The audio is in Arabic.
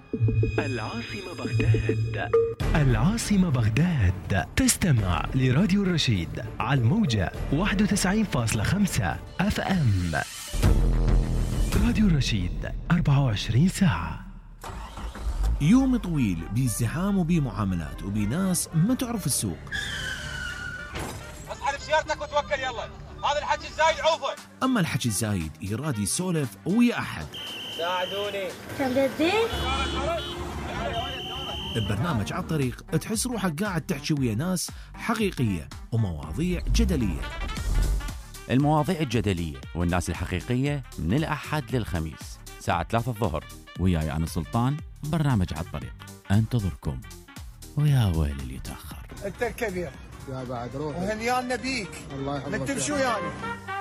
العاصمة بغداد. العاصمة بغداد. تستمع لراديو الرشيد على الموجة 91.5 FM. راديو الرشيد 24 ساعة. يوم طويل بازدحام وبمعاملات وبناس ما تعرف السوق. اصحى بسيارتك وتوكل يلا، هذا الحكي الزايد عوفه. اما الحكي الزايد يراد يسولف ويا احد. ساعدوني. تمددين؟ ببرنامج على الطريق تحس روحك قاعد تحكي ويا ناس حقيقية ومواضيع جدلية. المواضيع الجدلية والناس الحقيقية من الأحد للخميس ساعة 3 الظهر، وياي أنا سلطان. برنامج على الطريق انتظركم، ويا ويل اللي يتأخر. انت الكبير يا بعد روح وهنيانا بيك. الله يحفظك. ما تمشوا يعني.